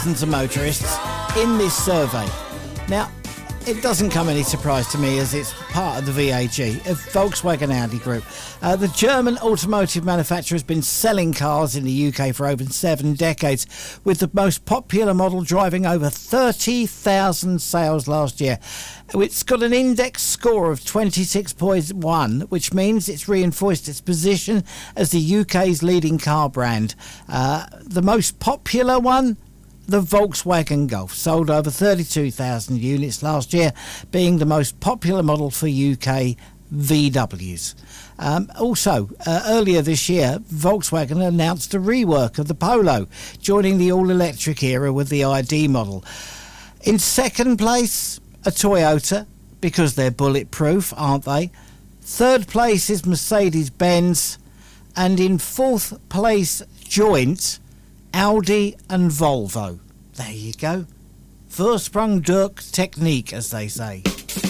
thousands of motorists in this survey. Now, it doesn't come any surprise to me as it's part of the VAG, of Volkswagen Audi Group. The German automotive manufacturer has been selling cars in the UK for over 7 decades, with the most popular model driving over 30,000 sales last year. It's got an index score of 26.1, which means it's reinforced its position as the UK's leading car brand. The most popular one, the Volkswagen Golf, sold over 32,000 units last year, being the most popular model for UK VWs. Earlier this year, Volkswagen announced a rework of the Polo, joining the all-electric era with the ID model. In second place, a Toyota, because they're bulletproof, aren't they? Third place is Mercedes-Benz, and in fourth place, joint, Audi and Volvo. There you go. Vorsprung durch Technik, as they say.